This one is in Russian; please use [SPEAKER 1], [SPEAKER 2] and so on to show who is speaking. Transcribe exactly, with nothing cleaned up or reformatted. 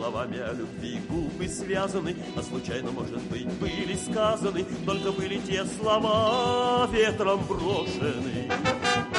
[SPEAKER 1] словами о любви губы связаны, а случайно, может быть, были сказаны, только были те слова ветром брошены.